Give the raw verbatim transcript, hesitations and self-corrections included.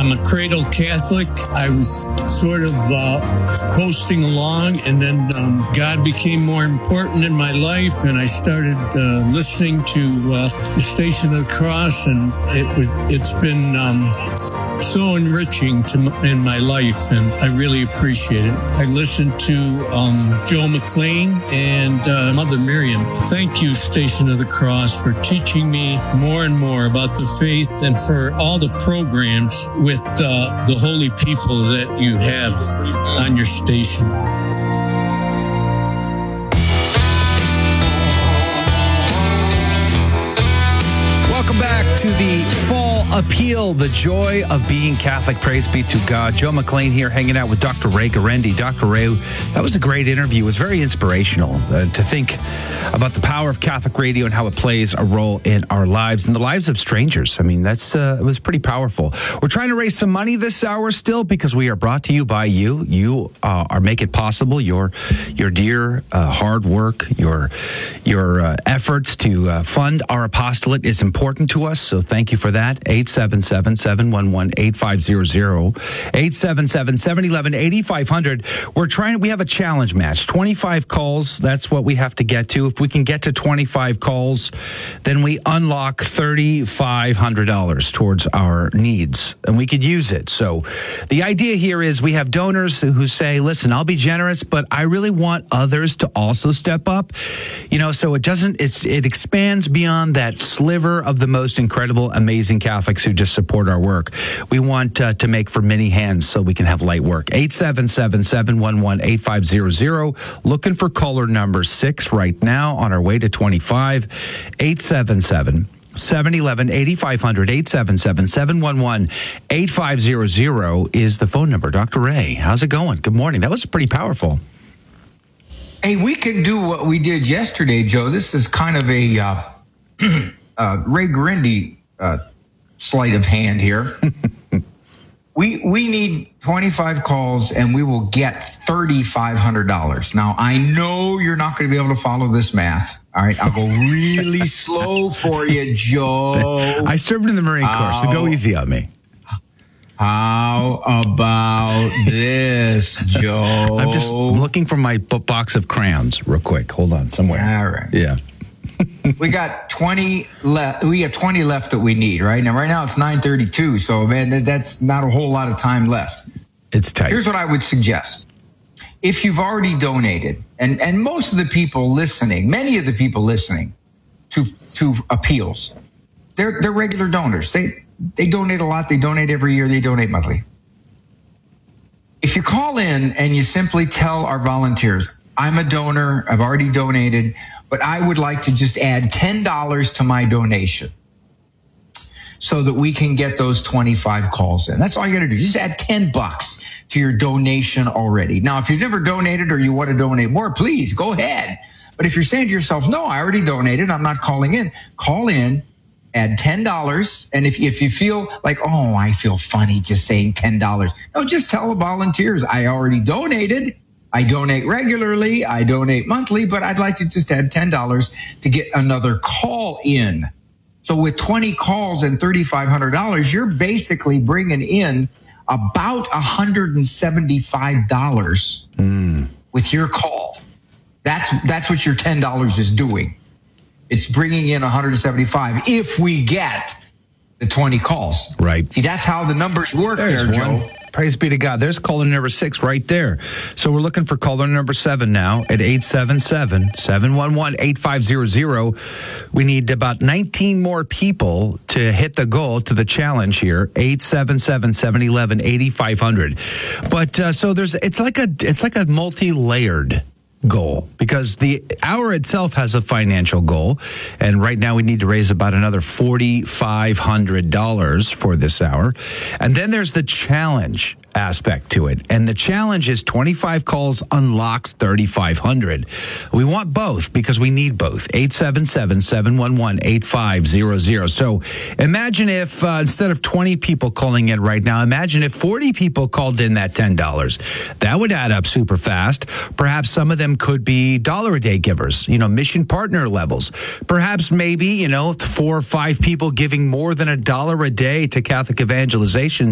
I'm a cradle Catholic. I was sort of uh, coasting along, and then um, God became more important in my life, and I started uh, listening to uh, the Station of the Cross, and it was it's been um, so enriching to m- in my life, and I really appreciate it. I listened to um, Joe McLean and uh, Mother Miriam. Thank you, Station of the Cross, for teaching me more and more about the faith, and for all the programs with uh, the holy people that you have on your station. Welcome back to the Fall Appeal, the joy of being Catholic. Praise be to God. Joe McLean here, hanging out with Doctor Ray Guarendi. Doctor Ray, that was a great interview. It was very inspirational uh, to think about the power of Catholic radio and how it plays a role in our lives and the lives of strangers. I mean, that's uh, it was pretty powerful. We're trying to raise some money this hour still because we are brought to you by you. You uh, are make it possible. Your your dear uh, hard work, your your uh, efforts to uh, fund our apostolate is important to us, so thank you for that. eight seven seven, seven one one, eight five zero zero, eight seven seven, seven one one, eight five zero zero. We're trying, we have a challenge match. twenty-five calls, that's what we have to get to. If we can get to twenty-five calls, then we unlock three thousand five hundred dollars towards our needs, and we could use it. So the idea here is we have donors who say, listen, I'll be generous, but I really want others to also step up. You know, so it doesn't, it's, it expands beyond that sliver of the most incredible, amazing Catholics who just support our work. We want uh, to make for many hands so we can have light work. eight seven seven, seven one one, eight five zero zero. Looking for caller number six right now on our way to twenty-five. eight seven seven, seven one one, eight five zero zero. eight seven seven, seven one one, eight five zero zero is the phone number. Doctor Ray, how's it going? Good morning. That was pretty powerful. Hey, we can do what we did yesterday, Joe. This is kind of a uh, uh, Ray Guarendi uh, sleight of hand here. we we need twenty-five calls, and we will get three thousand five hundred dollars. Now, I know you're not going to be able to follow this math. All right, I'll go really slow for you, Joe. I served in the Marine Corps, so go easy on me. How about this, Joe? I'm just I'm looking for my box of crayons real quick. Hold on, somewhere. All right. Yeah. We got twenty left. We have twenty left that we need, right? Now, right now it's nine thirty-two. So, man, that's not a whole lot of time left. It's tight. Here's what I would suggest. If you've already donated, and, and most of the people listening, many of the people listening to, to appeals, they're, they're regular donors. They, They donate a lot. They donate every year. They donate monthly. If you call in and you simply tell our volunteers, I'm a donor, I've already donated, but I would like to just add ten dollars to my donation so that we can get those twenty-five calls in. That's all you got to do. Just add ten bucks to your donation already. Now, if you've never donated or you want to donate more, please go ahead. But if you're saying to yourself, no, I already donated, I'm not calling in, call in. Add ten dollars, and if, if you feel like, oh, I feel funny just saying ten dollars, no, just tell the volunteers, I already donated, I donate regularly, I donate monthly, but I'd like to just add ten dollars to get another call in. So with twenty calls and three thousand five hundred dollars, you're basically bringing in about one hundred seventy-five dollars mm. with your call. That's, that's what your ten dollars is doing. It's bringing in one hundred seventy-five if we get the twenty calls. Right. See, that's how the numbers work. There's there, one. Joe. Praise be to God. There's caller number six right there. So we're looking for caller number seven now at eight seven seven, seven one one, eight five zero zero. We need about nineteen more people to hit the goal to the challenge here. eight seven seven, seven one one, eight five zero zero. But uh, so there's it's like a it's like a multi-layered goal, because the hour itself has a financial goal, and right now we need to raise about another four thousand five hundred dollars for this hour. And then there's the challenge aspect to it, and the challenge is twenty-five calls unlocks three thousand five hundred dollars. We want both because we need both. eight seven seven, seven one one, eight five zero zero. So imagine if uh, instead of twenty people calling in right now, imagine if forty people called in that ten dollars. That would add up super fast. Perhaps some of them could be dollar a day givers, you know, mission partner levels. Perhaps maybe, you know, four or five people giving more than a dollar a day to Catholic evangelization